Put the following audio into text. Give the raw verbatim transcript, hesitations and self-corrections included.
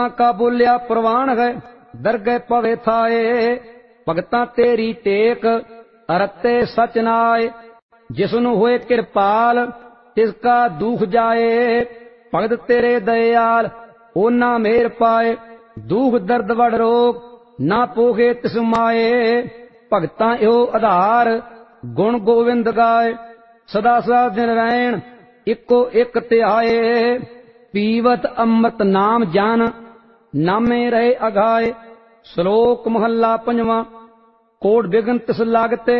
का बोलिया प्रवान है दरगह पवे थाए। भगतां तेरी टेक अरते सच नाए। जिसनु होए कृपाल तिसका दुख जाए। भगत तेरे दयाल ओना मेर पाए। दुख दर्द वड़ रोग ना पोगे तिस माए। भगतां यो आधार गुण गोविंद गाए। सदा सदा दिन रैण इको एक तिहाए। पीवत अमृत नाम जान नामे रहे अघाए। श्लोक महला पंजवा। कोट बिघन तिस लागते